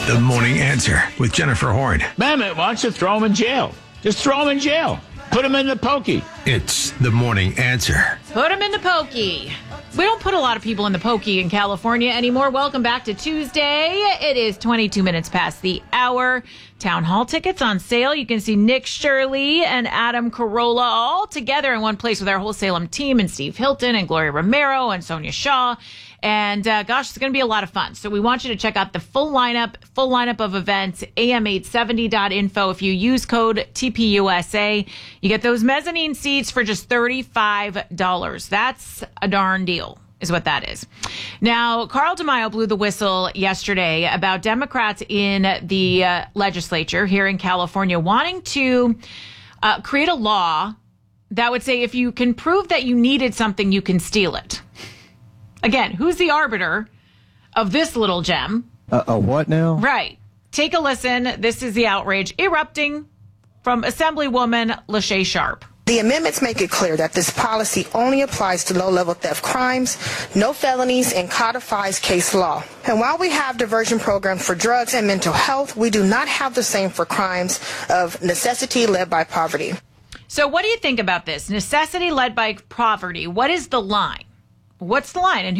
The Morning Answer with Jennifer Horn. Mehmet wants to throw him in jail. Just throw him in jail. Put him in the pokey. It's The Morning Answer. Put him in the pokey. We don't put a lot of people in the pokey in California anymore. Welcome back to Tuesday. It is 22 minutes past the hour. Town Hall tickets on sale. You can see Nick Shirley and Adam Carolla all together in one place with our whole Salem team and Steve Hilton and Gloria Romero and Sonia Shaw. And gosh, it's going to be a lot of fun. So we want you to check out the full lineup of events, am870.info. If you use code TPUSA, you get those mezzanine seats for just $35. That's a darn deal, is what that is. Now, Carl DeMaio blew the whistle yesterday about Democrats in the legislature here in California wanting to create a law that would say if you can prove that you needed something, you can steal it. Again, who's the arbiter of this little gem? What now? Right. Take a listen. This is the outrage erupting from Assemblywoman Lachey Sharp. The amendments make it clear that this policy only applies to low-level theft crimes, no felonies, and codifies case law. And while we have diversion programs for drugs and mental health, we do not have the same for crimes of necessity led by poverty. So what do you think about this? Necessity led by poverty. What is the line? What's the line? And